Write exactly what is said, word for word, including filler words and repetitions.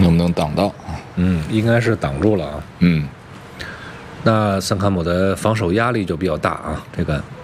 能不能挡到啊？ 嗯，应该是挡住了啊。 嗯， 那森坎姆的防守压力就比较大啊，这个